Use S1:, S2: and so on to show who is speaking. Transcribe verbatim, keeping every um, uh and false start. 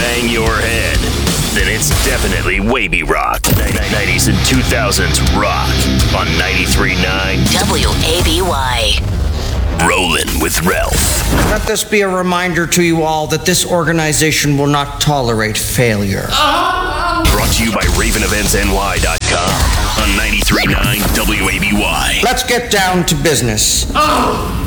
S1: bang your head, then it's definitely Wavy Rock. nineties and two thousands rock on ninety-three point nine
S2: W A B Y.
S1: Rollin' with Ralph.
S3: Let this be a reminder to you all that this organization will not tolerate failure.
S1: Brought to you by Raven Events N Y dot com on ninety-three point nine W A B Y.
S3: Let's get down to business.
S4: Oh!